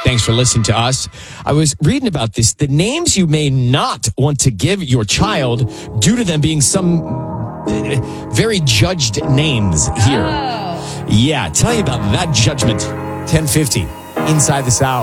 Thanks for listening to us. I was reading about this. The names you may not want to give your child due to them being some very judged names here. Oh. Yeah, tell you about that judgment. 10:50 inside the South.